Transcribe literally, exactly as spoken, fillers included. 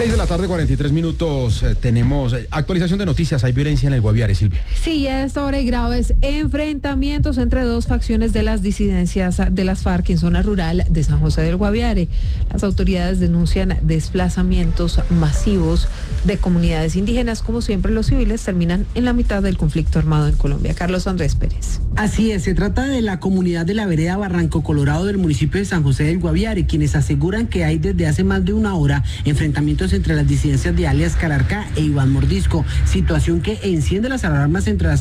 seis de la tarde, cuarenta y tres minutos. Eh, tenemos eh, actualización de noticias. Hay violencia en el Guaviare, Silvia. Sí, a esta hora hay graves enfrentamientos entre dos facciones de las disidencias de las FARC en zona rural de San José del Guaviare. Las autoridades denuncian desplazamientos masivos de comunidades indígenas. Como siempre, los civiles terminan en la mitad del conflicto armado en Colombia. Carlos Andrés Pérez. Así es, se trata de la comunidad de la vereda Barranco Colorado del municipio de San José del Guaviare, quienes aseguran que hay desde hace más de una hora enfrentamientos entre las disidencias de alias Calarcá e Iván Mordisco, situación que enciende las alarmas entre las